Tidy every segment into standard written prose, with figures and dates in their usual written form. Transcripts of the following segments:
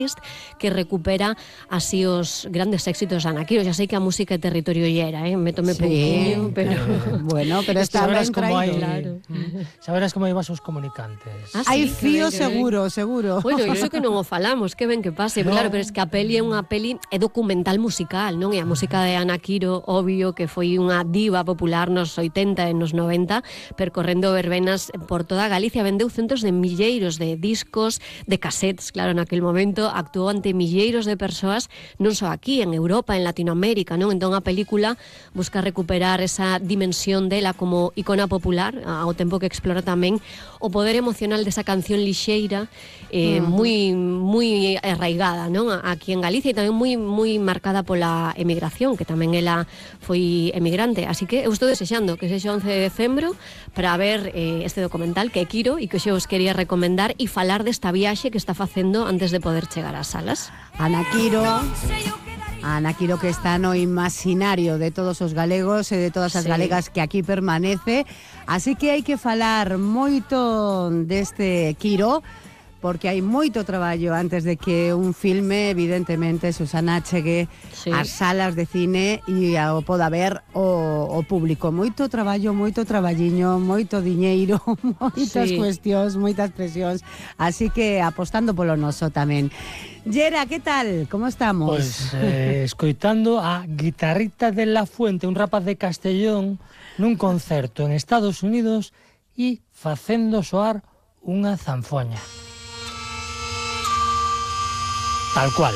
que recupera así os grandes éxitos de Ana Quiro. Ya sei que a música é territorio llera, métome pouquinho, pero... Bueno, pero está ben traído. Claro. Saberás como hai vasos comunicantes. Hai fío seguro. Bueno, iso que non o falamos, que ben que pase. Claro, pero es que a peli é documental musical, non? E a música de Ana Quiro, obvio que foi unha diva popular nos 80 e nos 90, percorrendo verbenas por toda Galicia, vendeu centos de milleiros de discos, de cassettes, claro, naquel momento, actuou ante milleiros de persoas, non só aquí, en Europa, en Latinoamérica, non? Entón a película busca recuperar esa dimensión dela como icona popular, ao tempo que explora tamén o poder emocional desa canción lixeira, moi arraigada, non? Aquí en Galicia, e tamén moi marcada pola emigración, que tamén ela foi emigrante. Así que eu estou desexando que sexa 11 de decembro para ver este documental que é Quiro e que xe os quería recomendar e falar desta viaxe que está facendo antes de poder chegar ás salas. Ana Quiro, que está no imaginario de todos os galegos e de todas as galegas que aquí permanece, así que hai que falar moito deste Quiro, porque hai moito traballo antes de que un filme, evidentemente, Susana, chegue ás salas de cine e o poda ver o público. Moito traballo, moito traballiño, moito diñeiro, moitas cuestións, moitas presións, así que apostando polo noso tamén. Yera, que tal? Como estamos? Pois escoitando a Guitarrita de la Fuente, un rapaz de Castellón, nun concerto en Estados Unidos e facendo soar unha zanfoña. Tal cual.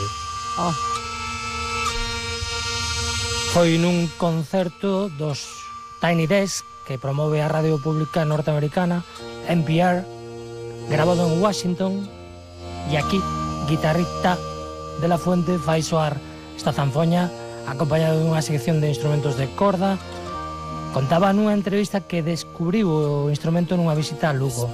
Foi nun concerto dos Tiny Desk que promove a radio pública norteamericana NPR, grabado en Washington, e aquí Guitarrita de la Fuente fai soar esta zanfoña acompañado dunha sección de instrumentos de corda. Contaba nunha entrevista que descubriu o instrumento nunha visita a Lugo.